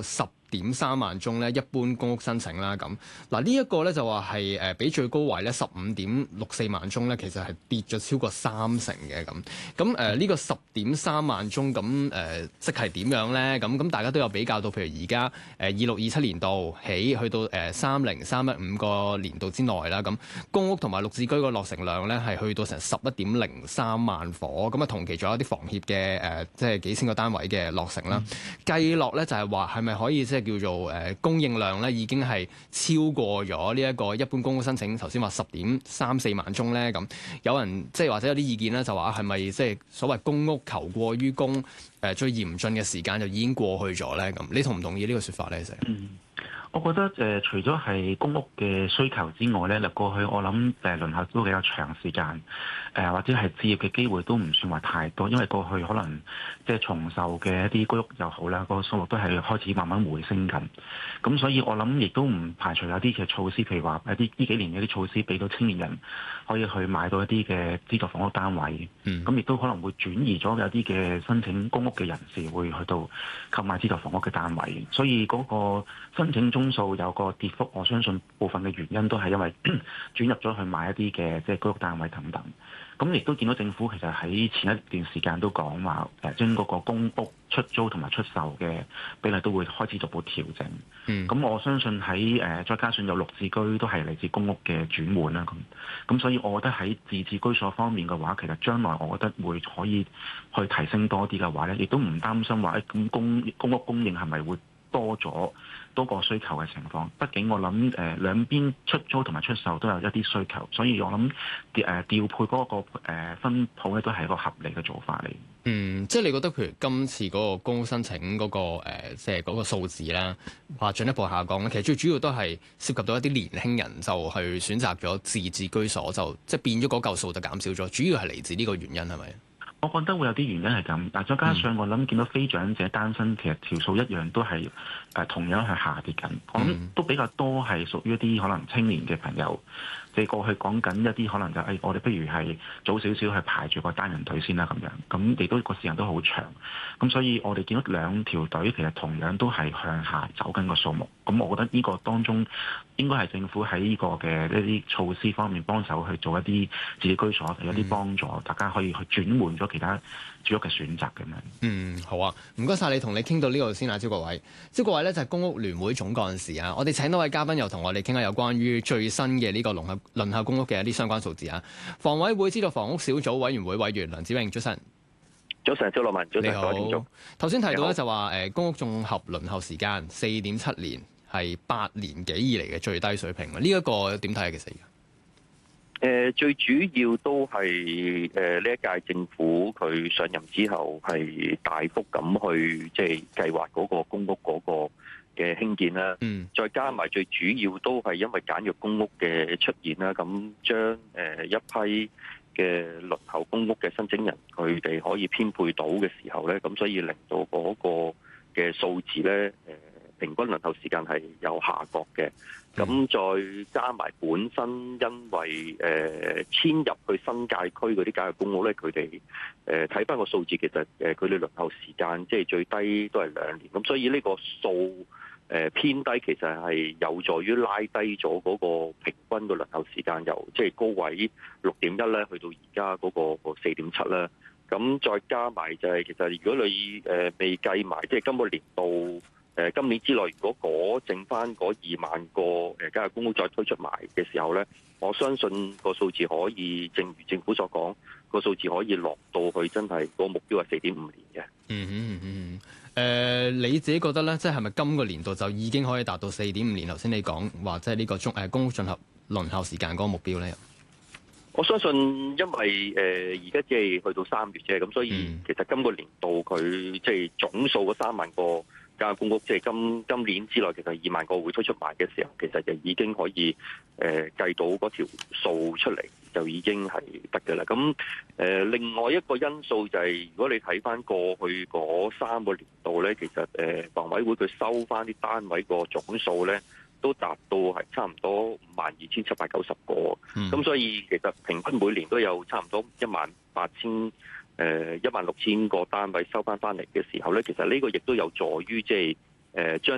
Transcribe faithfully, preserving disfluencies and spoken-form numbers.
十點三萬宗咧一般公屋申請啦。咁嗱呢一個咧就話係誒比最高位咧十五點六四萬宗咧，其實係跌咗超過三成嘅咁。咁誒呢個十點三萬宗咁誒、呃，即係點樣咧？咁咁大家都有比較到，譬如而家誒二六二七年度起去到誒三零三一五個年度之內啦。咁公屋同埋綠置居個落成量咧係去到成十一點零三萬伙。咁啊同期仲有一啲房協嘅誒，即係幾千個單位嘅落成啦。計落咧就係話係咪可以即係叫做誒供應量咧已經係超過咗呢一個一般公屋申請頭先話十點三四萬宗咧？咁有人即係或者有啲意見咧就話係咪即係所謂公屋求過於供誒最嚴峻嘅時間就已經過去咗咧？咁你同唔同意呢個說法咧？成嗯我覺得誒、呃，除咗係公屋嘅需求之外咧，嗱過去我諗誒輪候都比較長時間，誒、呃、或者係置業嘅機會都唔算話太多，因為過去可能即係重售嘅一啲居屋又好啦，個數目都係開始慢慢回升緊。咁所以我諗亦都唔排除有啲嘅措施，譬如話一啲呢幾年嘅啲措施，俾到青年人可以去買到一啲嘅資助房屋單位。咁亦、嗯、都可能會轉移咗有啲嘅申請公屋嘅人士會去到購買資助房屋嘅單位，所以嗰個申請宗數有個跌幅，我相信部分嘅原因都係因為轉入咗去買一啲嘅即係居屋單位等等。咁亦都見到政府其實喺前一段時間都講話誒，將嗰個公屋出租同埋出售嘅比例都會開始逐步調整。咁、嗯、我相信喺誒再加上有綠置居都係嚟自公屋嘅轉換啦。咁咁所以我覺得喺自置居所方面嘅話，其實將來我覺得會可以去提升多啲嘅話咧，亦都唔擔心話誒咁公公屋供應係咪會多咗多個需求嘅情況，畢竟我諗誒、呃、兩邊出租同埋出售都有一啲需求，所以我諗誒、呃、調配嗰、那個誒、呃、分配咧都係一個合理嘅做法嚟。 嗯，即係你覺得譬如今次嗰個公屋申請嗰、那個誒、呃，即係嗰個數字啦，話進一步下降咧，其實最主要都係涉及到一啲年輕人就去選擇咗自置居所，就即係變咗嗰嚿數就減少咗，主要係嚟自呢個原因係咪？ 我覺得會有啲原因係咁，但再加上我諗見到非長者單身，其實條數一樣都係誒、呃、同樣係下跌緊。我諗都比較多係屬於一啲可能青年嘅朋友，即係過去講緊一啲可能就誒、是哎，我哋不如係早少少去排住個單人隊先啦咁樣。咁亦都個時間都好長，咁所以我哋見到兩條隊其實同樣都係向下走緊個數目。咁我覺得呢個當中應該係政府喺呢個嘅一啲措施方面幫手去做一啲自己居所，有啲幫助，大家可以去轉換咗其他住屋嘅選擇咁樣。 嗯，好啊，唔該晒你，同你傾到呢度先啊，招國偉。招國偉咧就係公屋聯會總幹事啊。我哋請多位嘉賓又同我哋傾下有關於最新嘅呢個輪候輪候公屋嘅一啲相關數字啊。房委會資助房屋小組委員會委員梁子穎，早晨。 早晨，周樂文，早晨，各位聽眾。 頭先提到咧就話誒公屋綜合輪候時間四點七年，係八年幾以嚟嘅最低水平啊！呢、這、一個點睇啊？其實誒、呃，最主要都係誒呢一屆政府佢上任之後係大幅咁去即係計劃嗰個公屋嗰個嘅興建啦。嗯。再加埋最主要都係因為簡約公屋嘅出現啦，咁將誒一批嘅輪候公屋嘅申請人，佢哋可以編配到嘅時候咧，咁所以令到嗰個嘅數字咧，誒、呃。平均輪候時間係有下降嘅，咁再加埋本身因為誒遷入去新界區嗰啲簡約公屋咧，佢哋誒睇翻個數字，其實誒佢哋輪候時間即係最低都係兩年，咁所以呢個數誒偏低，其實係有助於拉低咗嗰個平均嘅輪候時間，由即係高位六點一咧，去到而家嗰個四點七啦。咁再加埋就係其實如果你誒未計埋即係今個年度。誒今年之內，如果嗰剩翻嗰二萬個誒簡約公屋再推出埋嘅時候咧，我相信個數字可以，正如政府所講，個數字可以落到去真係個目標係四點五年嘅。 嗯嗯嗯嗯。誒你自己覺得咧，即係係咪今個年度就已經可以達到四點五年？頭先你講話即係呢個中誒公屋綜合輪候時間嗰個目標咧？ 我相信，因為誒而家只係去到三月啫，咁所以其實今個年度佢即係總數嗰三萬個。簡約公屋即係今今年之內，其實二萬個會推出埋嘅時候，其實就已經可以誒、呃、計到嗰條數出嚟，就已經係得嘅啦。咁誒、呃、另外一個因素就係、是，如果你睇翻過去嗰三個年度咧，其實誒、呃、房委會佢收翻啲單位個總數咧，都達到係差唔多五萬二千七百九十個。咁、嗯、所以其實平均每年都有差唔多一萬八千。誒一萬六千個單位收翻翻嚟嘅時候咧，其實呢個亦都有助於即係誒將